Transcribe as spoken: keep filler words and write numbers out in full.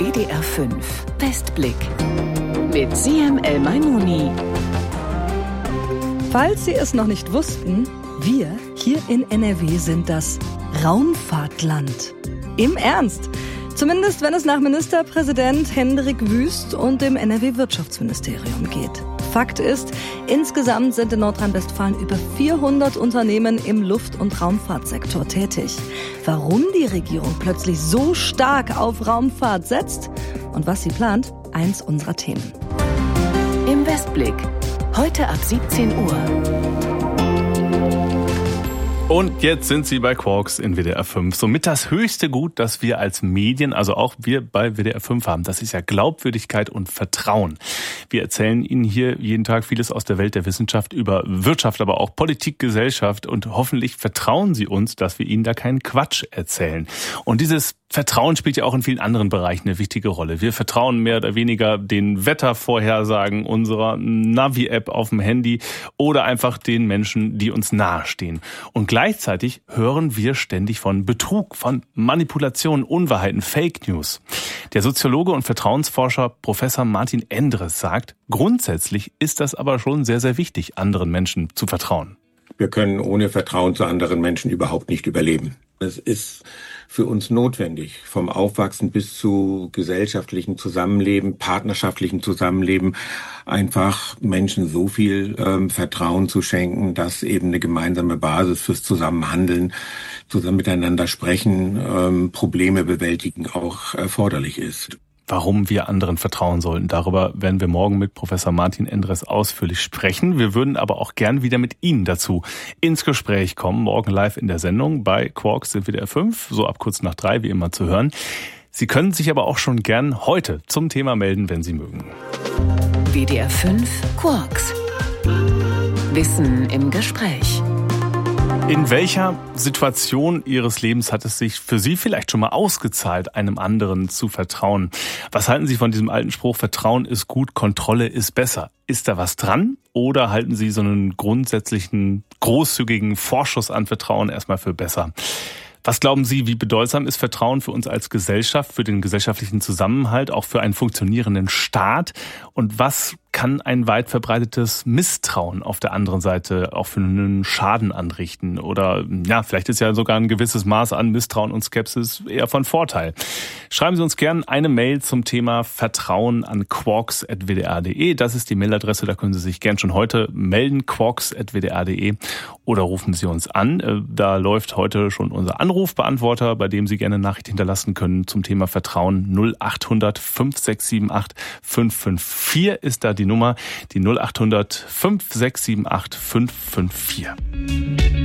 W D R fünf Westblick mit Siem El-Maimouni. Falls Sie es noch nicht wussten, wir hier in N R W sind das Raumfahrtland. Im Ernst. Zumindest wenn es nach Ministerpräsident Hendrik Wüst und dem N R W-Wirtschaftsministerium geht. Fakt ist, insgesamt sind in Nordrhein-Westfalen über vierhundert Unternehmen im Luft- und Raumfahrtsektor tätig. Warum die Regierung plötzlich so stark auf Raumfahrt setzt und was sie plant, eins unserer Themen. Im Westblick, heute ab siebzehn Uhr. Und jetzt sind Sie bei Quarks in W D R fünf. Somit das höchste Gut, das wir als Medien, also auch wir bei W D R fünf haben, das ist ja Glaubwürdigkeit und Vertrauen. Wir erzählen Ihnen hier jeden Tag vieles aus der Welt der Wissenschaft über Wirtschaft, aber auch Politik, Gesellschaft. Und hoffentlich vertrauen Sie uns, dass wir Ihnen da keinen Quatsch erzählen. Und dieses Vertrauen spielt ja auch in vielen anderen Bereichen eine wichtige Rolle. Wir vertrauen mehr oder weniger den Wettervorhersagen unserer Navi-App auf dem Handy oder einfach den Menschen, die uns nahestehen. Und gleichzeitig hören wir ständig von Betrug, von Manipulation, Unwahrheiten, Fake News. Der Soziologe und Vertrauensforscher Professor Martin Endres sagt, grundsätzlich ist das aber schon sehr, sehr wichtig, anderen Menschen zu vertrauen. Wir können ohne Vertrauen zu anderen Menschen überhaupt nicht überleben. Es ist für uns notwendig, vom Aufwachsen bis zu gesellschaftlichen Zusammenleben, partnerschaftlichen Zusammenleben, einfach Menschen so viel ähm, Vertrauen zu schenken, dass eben eine gemeinsame Basis fürs Zusammenhandeln, zusammen miteinander sprechen, ähm, Probleme bewältigen auch erforderlich ist. Warum wir anderen vertrauen sollten. Darüber werden wir morgen mit Professor Martin Endres ausführlich sprechen. Wir würden aber auch gern wieder mit Ihnen dazu ins Gespräch kommen. Morgen live in der Sendung bei Quarks in W D R fünf, so ab kurz nach drei, wie immer zu hören. Sie können sich aber auch schon gern heute zum Thema melden, wenn Sie mögen. W D R fünf Quarks. Wissen im Gespräch. In welcher Situation Ihres Lebens hat es sich für Sie vielleicht schon mal ausgezahlt, einem anderen zu vertrauen? Was halten Sie von diesem alten Spruch, Vertrauen ist gut, Kontrolle ist besser? Ist da was dran? Oder halten Sie so einen grundsätzlichen, großzügigen Vorschuss an Vertrauen erstmal für besser? Was glauben Sie, wie bedeutsam ist Vertrauen für uns als Gesellschaft, für den gesellschaftlichen Zusammenhalt, auch für einen funktionierenden Staat? Und was kann ein weit verbreitetes Misstrauen auf der anderen Seite auch für einen Schaden anrichten? Oder ja, vielleicht ist ja sogar ein gewisses Maß an Misstrauen und Skepsis eher von Vorteil. Schreiben Sie uns gern eine Mail zum Thema Vertrauen an quarks at w d r punkt d e. Das ist die Mailadresse, da können Sie sich gern schon heute melden, quarks at w d r punkt d e. Oder rufen Sie uns an. Da läuft heute schon unser Anrufbeantworter, bei dem Sie gerne eine Nachricht hinterlassen können zum Thema Vertrauen. null acht hundert fünf sechs sieben acht fünf fünf vier ist da die Nummer, die null acht hundert fünf sechs sieben acht fünf fünf vier.